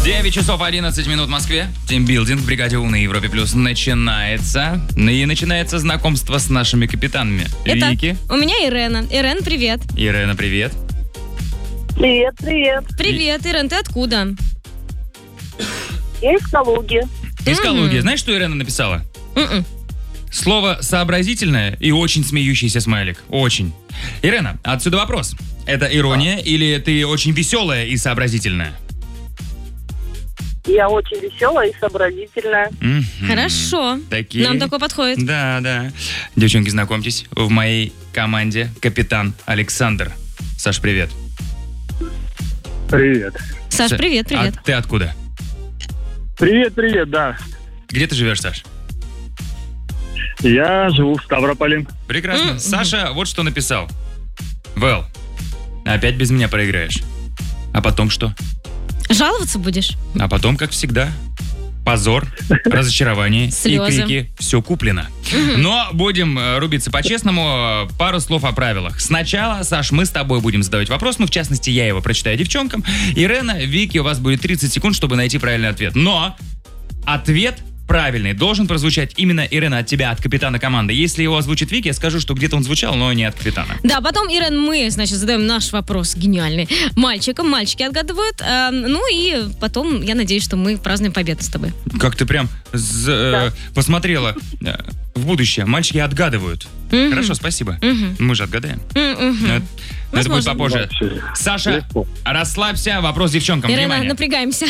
9 часов 11 минут в Москве. Тимбилдинг в бригаде У на Европе Плюс начинается. И начинается знакомство с нашими капитанами. Итак, Вики. у меня Ирена. Ирен, привет. Ирена, привет. Привет, привет. Привет, Ирен, ты откуда? Я из Калуги. Из Калуги. Знаешь, что Ирена написала? Слово «сообразительное» и очень смеющийся смайлик. Очень. Ирена, отсюда вопрос. Это ирония или ты очень веселая и сообразительная? Я очень веселая и сообразительная. Хорошо. Такие. Нам такой подходит. Да, да. Девчонки, знакомьтесь. В моей команде капитан Александр. Саш, привет. Привет. Саш, привет, привет. А ты откуда? Привет, да. Где ты живешь, Саш? Я живу в Ставрополе. Прекрасно. Саша вот что написал. Вэл, опять без меня проиграешь. А потом что? Жаловаться будешь? А потом, как всегда, позор, разочарование и Слезы. крики «все куплено». Но будем рубиться по-честному. Пару слов о правилах. Сначала, Саш, мы с тобой будем задавать вопрос. Ну, в частности, я его прочитаю девчонкам. Ирена, Вики, у вас будет 30 секунд, чтобы найти правильный ответ. Но ответ правильный должен прозвучать именно, Ирена, от тебя, от капитана команды. Если его озвучит Вики, я скажу, что где-то он звучал, но не от капитана. Да, потом, Ирен, мы, значит, задаем наш вопрос гениальный мальчикам. Мальчики отгадывают. Ну и потом, я надеюсь, что мы празднуем победу с тобой. Как ты прям посмотрела в будущее. Мальчики отгадывают. Хорошо, спасибо. Мы же отгадаем. Но это будет попозже. Саша, расслабься. Вопрос девчонкам. Ирена, Внимание. напрягаемся.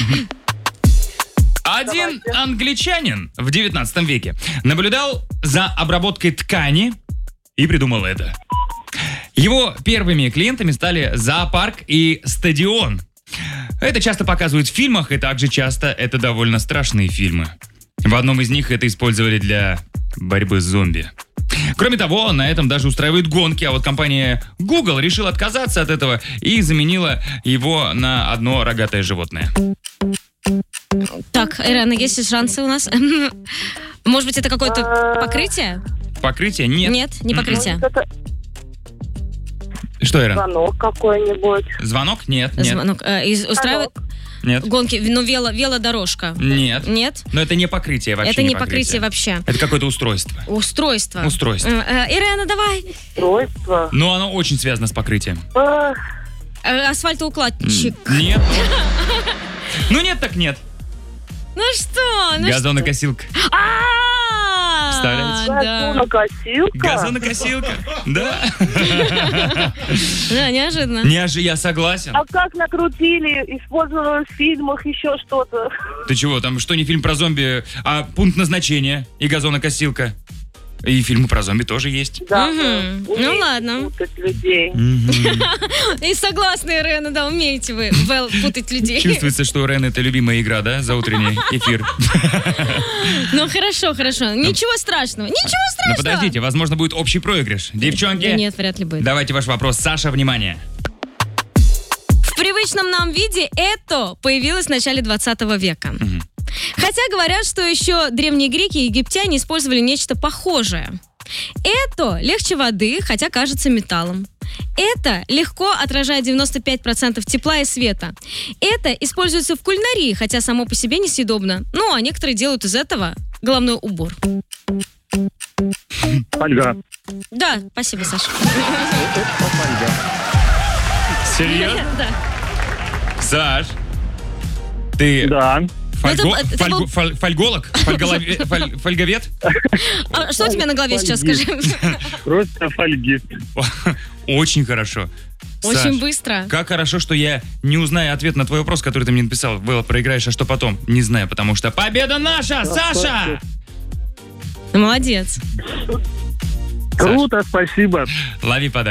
Один англичанин в 19 веке наблюдал за обработкой ткани и придумал это. Его первыми клиентами стали зоопарк и стадион. Это часто показывают в фильмах, и также часто это довольно страшные фильмы. В одном из них это использовали для борьбы с зомби. Кроме того, на этом даже устраивают гонки, а вот компания Google решила отказаться от этого и заменила его на одно рогатое животное. Так, Ирена, есть ли шансы у нас? Может быть, это какое-то покрытие? Покрытие? Нет. Нет, не покрытие. Это Что, Ирен? звонок какой-нибудь. Звонок? Нет, нет. Звонок. Устраивает Нет. гонки, ну, велодорожка. Нет. Нет? Но это не покрытие вообще. Это не покрытие вообще. Это какое-то устройство. Устройство. Устройство. Ирена, давай. Устройство. Но оно очень связано с покрытием. Асфальтоукладчик. Нет. Ну нет, так нет. Ну что? Ну Газонокосилка. Представляете? Да. Газонокосилка. Газонокосилка. Да. Да, неожиданно. Я согласен. А как накрутили, использовали в фильмах еще что-то? Ты чего, там что не фильм про зомби, а пункт назначения и газонокосилка. И фильмы про зомби тоже есть. Да, Ну умеете ладно. путать людей. И согласна, Ирена, да, умеете вы путать людей. Чувствуется, что у Рены это любимая игра, да, за утренний эфир. Ну хорошо. Ничего страшного. Ну подождите, возможно, будет общий проигрыш. Девчонки, Нет, вряд ли будет. давайте ваш вопрос. Саша, внимание. В привычном нам виде это появилось в начале 20 века. Хотя говорят, что еще древние греки и египтяне использовали нечто похожее. Это легче воды, хотя кажется металлом. Это легко отражает 95% тепла и света. Это используется в кулинарии, хотя само по себе несъедобно. Ну, а некоторые делают из этого головной убор. Фольга. Да, спасибо, Саша. Серьезно? Да. Саш, ты Да. Это был- фольголог? Фольговед? А что у тебя на голове сейчас, скажи? Просто фольгист. Очень хорошо. Очень Саш, быстро. как хорошо, что я не узнаю ответ на твой вопрос, который ты мне написал. Вэлла, проиграешь, а что потом? Не знаю, потому что победа наша, Саша! Молодец. Круто, спасибо. Лови подарок.